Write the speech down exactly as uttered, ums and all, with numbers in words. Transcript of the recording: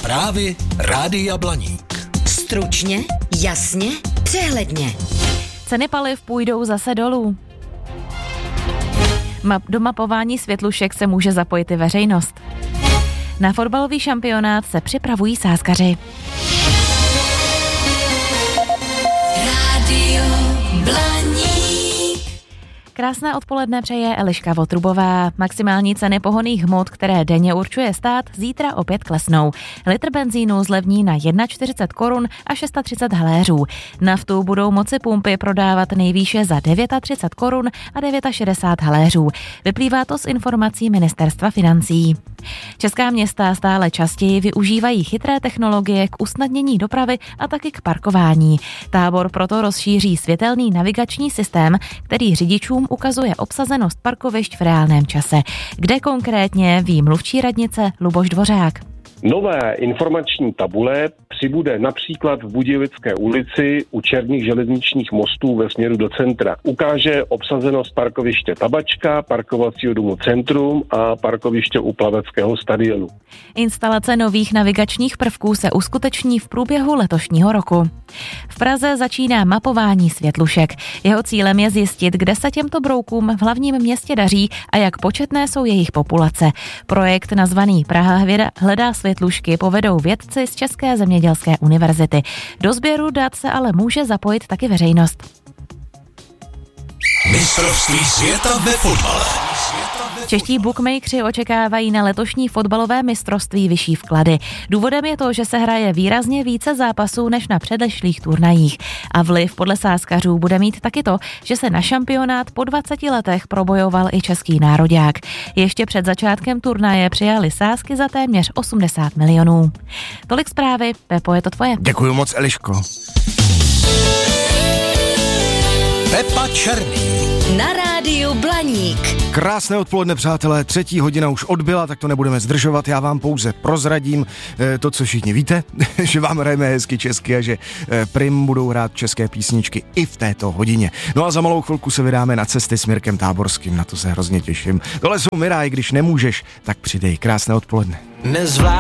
Zprávy Rádia Blaník. Stručně, jasně, přehledně. Ceny paliv půjdou zase dolů. Map- do mapování světlušek se může zapojit i veřejnost. Na fotbalový šampionát se připravují sázkaři. Rádio Blaník. Krásné odpoledne přeje Eliška Votrubová. Maximální ceny pohonných hmot, které denně určuje stát, zítra opět klesnou. Litr benzínu zlevní na čtyřicet jedna korun a třicet šest haléřů. Naftu budou moci pumpy prodávat nejvýše za třicet devět korun a šedesát devět haléřů. Vyplývá to z informací Ministerstva financí. Česká města stále častěji využívají chytré technologie k usnadnění dopravy a taky k parkování. Tábor proto rozšíří světelný navigační systém, který řidičům ukazuje obsazenost parkovišť v reálném čase. Kde konkrétně, ví mluvčí radnice Luboš Dvořák. Nové informační tabule přibude například v Budějovické ulici u černých železničních mostů ve směru do centra. Ukáže obsazenost parkoviště Tabačka, parkovacího domu Centrum a parkoviště u Plaveckého stadionu. Instalace nových navigačních prvků se uskuteční v průběhu letošního roku. V Praze začíná mapování světlušek. Jeho cílem je zjistit, kde se těmto broukům v hlavním městě daří a jak početné jsou jejich populace. Projekt nazvaný Praha hledá světlušky povedou vědci z České zemědělské univerzity. Do sběru dat se ale může zapojit taky veřejnost. Mistrovství světa ve fotbale. Čeští bookmakeři očekávají na letošní fotbalové mistrovství vyšší vklady. Důvodem je to, že se hraje výrazně více zápasů než na předešlých turnajích. A vliv podle sázkařů bude mít taky to, že se na šampionát po dvaceti letech probojoval i český nároďák. Ještě před začátkem turnaje přijali sázky za téměř osmdesát milionů. Tolik zprávy, Pepo, je to tvoje. Děkuji moc, Eliško. Pepa Černý. Na rádiu Blaník. Krásné odpoledne, přátelé, třetí hodina už odbyla, tak to nebudeme zdržovat, já vám pouze prozradím e, to, co všichni víte, že vám hrajeme hezky česky a že e, prim budou hrát české písničky i v této hodině. No a za malou chvilku se vydáme na cesty s Mirkem Táborským, na to se hrozně těším. Tohle jsou Miraj, když nemůžeš, tak přidej. Krásné odpoledne. Nezvládnu